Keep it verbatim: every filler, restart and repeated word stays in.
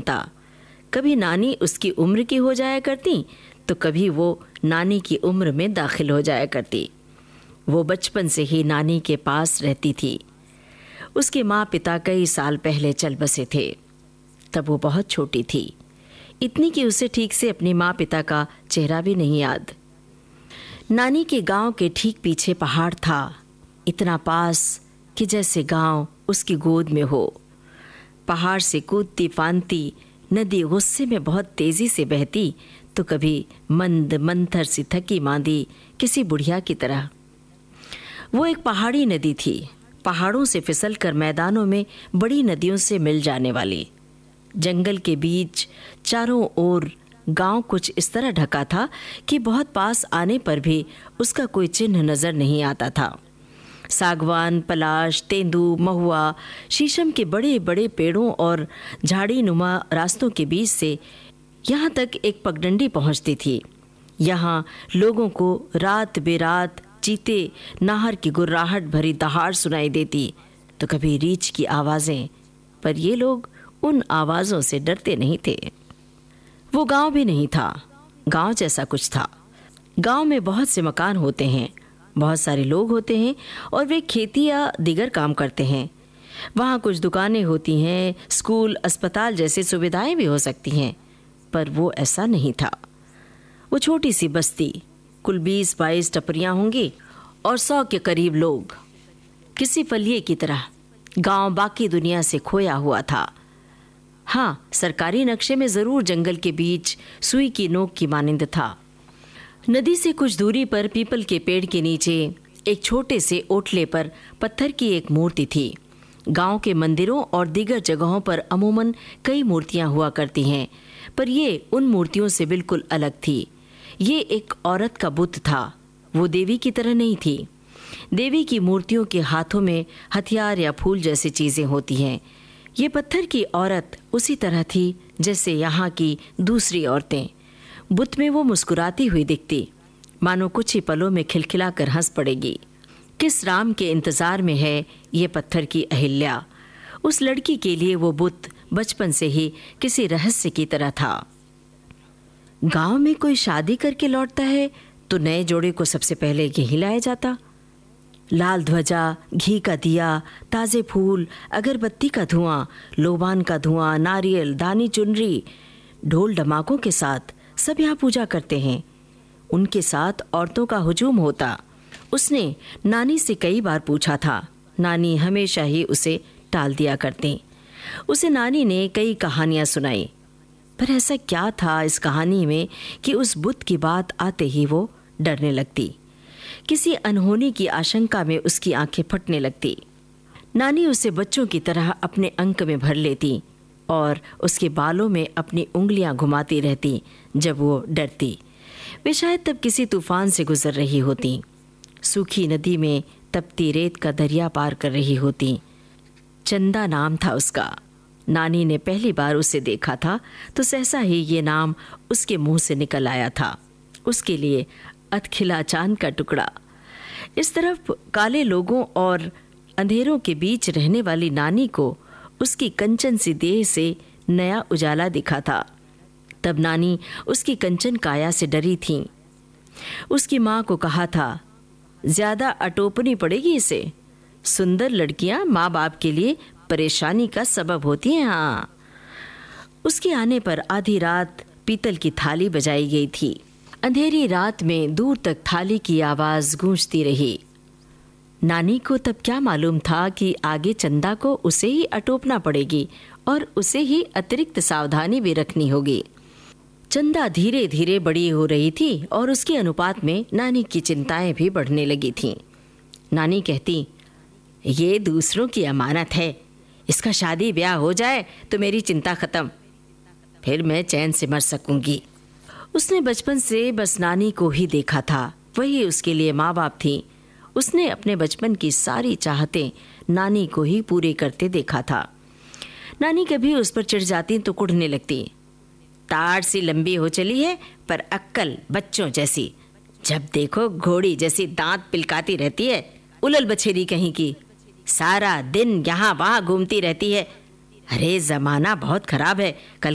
चिंता। कभी नानी उसकी उम्र की हो जाया करती तो कभी वो नानी की उम्र में दाखिल हो जाया करती। वो बचपन से ही नानी के पास रहती थी। उसके माँ पिता कई साल पहले चल बसे थे। तब वो बहुत छोटी थी, इतनी कि उसे ठीक से अपने माँ पिता का चेहरा भी नहीं याद। नानी के गांव के ठीक पीछे पहाड़ था, इतना पास कि जैसे गांव उसकी गोद में हो। पहाड़ से कूदती फांदती नदी गुस्से में बहुत तेजी से बहती तो कभी मंद मंथर सी थकी मांदी किसी बुढ़िया की तरह। वो एक पहाड़ी नदी थी, पहाड़ों से फिसलकर मैदानों में बड़ी नदियों से मिल जाने वाली। जंगल के बीच चारों ओर गांव कुछ इस तरह ढका था कि बहुत पास आने पर भी उसका कोई चिन्ह नजर नहीं आता था। सागवान, पलाश, तेंदू, महुआ, शीशम के बड़े बड़े पेड़ों और झाड़ी नुमा रास्तों के बीच से यहाँ तक एक पगडंडी पहुँचती थी। यहाँ लोगों को रात बेरात चीते नाहर की गुर्राहट भरी दहाड़ सुनाई देती तो कभी रीछ की आवाज़ें, पर ये लोग उन आवाज़ों से डरते नहीं थे। वो गांव भी नहीं था, गांव जैसा कुछ था। गांव में बहुत से मकान होते हैं, बहुत सारे लोग होते हैं और वे खेती या दीगर काम करते हैं। वहाँ कुछ दुकानें होती हैं, स्कूल, अस्पताल जैसी सुविधाएं भी हो सकती हैं, पर वो ऐसा नहीं था। वो छोटी सी बस्ती, कुल बीस बाईस टपरियाँ होंगी और सौ के करीब लोग। किसी फलिए की तरह गांव बाकी दुनिया से खोया हुआ था। हाँ, सरकारी नक्शे में जरूर जंगल के बीच सुई की नोक की मानिंद था। नदी से कुछ दूरी पर पीपल के पेड़ के नीचे एक छोटे से ओटले पर पत्थर की एक मूर्ति थी। गांव के मंदिरों और दीगर जगहों पर अमूमन कई मूर्तियां हुआ करती हैं, पर ये उन मूर्तियों से बिल्कुल अलग थी। ये एक औरत का बुत था, वो देवी की तरह नहीं थी। देवी की मूर्तियों के हाथों में हथियार या फूल जैसी चीजें होती हैं। ये पत्थर की औरत उसी तरह थी जैसे यहाँ की दूसरी औरतें। बुत में वो मुस्कुराती हुई दिखती, मानो कुछ ही पलों में खिलखिलाकर हंस पड़ेगी। किस राम के इंतजार में है ये पत्थर की अहिल्या। उस लड़की के लिए वो बुत बचपन से ही किसी रहस्य की तरह था। गांव में कोई शादी करके लौटता है तो नए जोड़े को सबसे पहले यही लाया जाता। लाल ध्वजा, घी का दिया, ताजे फूल, अगरबत्ती का धुआं, लोबान का धुआं, नारियल, दानी चुनरी, ढोल डमाकों के साथ सब यहाँ पूजा करते हैं। उनके साथ औरतों का हुजूम होता। उसने नानी से कई बार पूछा था, नानी हमेशा ही उसे टाल दिया करती। उसे नानी ने कई कहानियां सुनाई, पर ऐसा क्या था इस कहानी में कि उस बुत की बात आते ही वो डरने लगती। किसी अनहोनी की आशंका में उसकी आंखें फटने लगती। नानी उसे बच्चों की तरह अपने अंक में भर लेती और उसके बालों में अपनी उंगलियां घुमाती रहती जब वो डरती। वे शायद तब किसी तूफान से गुजर रही होती, सूखी नदी में तपती रेत का दरिया पार कर रही होती। चंदा नाम था उसका। नानी ने पहली बार उसे देखा था तो सहसा ही ये नाम उसके मुंह से निकल आया था। उसके लिए अधखिला चांद का टुकड़ा। इस तरफ काले लोगों और अंधेरों के बीच रहने वाली नानी को उसकी कंचन सी देह से नया उजाला दिखा था। तब नानी उसकी कंचन काया से डरी थी। उसकी माँ को कहा था, ज्यादा अटोपनी पड़ेगी इसे। सुंदर लड़कियां माँ बाप के लिए परेशानी का सबब होती हैं। हाँ। उसके आने पर आधी रात पीतल की थाली बजाई गई थी। अंधेरी रात में दूर तक थाली की आवाज गूंजती रही। नानी को तब क्या मालूम था कि आगे चंदा को उसे ही अटोपना पड़ेगी और उसे ही अतिरिक्त सावधानी भी रखनी होगी। चंदा धीरे धीरे बड़ी हो रही थी और उसके अनुपात में नानी की चिंताएं भी बढ़ने लगी थीं। नानी कहती, ये दूसरों की अमानत है, इसका शादी ब्याह हो जाए तो मेरी चिंता खत्म, फिर मैं चैन से मर सकूंगी। उसने बचपन से बस नानी को ही देखा था, वही उसके लिए माँ बाप थी। उसने अपने बचपन की सारी चाहतें नानी को ही पूरे करते देखा था। नानी कभी उस पर चिढ़ जाती तो कुढ़ने लगती। ताड़ सी लंबी हो चली है पर अक्कल बच्चों जैसी, जब देखो घोड़ी जैसी दांत पिलकाती रहती है, उलल बछेरी कहीं की, सारा दिन यहाँ वहाँ घूमती रहती है। अरे जमाना बहुत खराब है, कल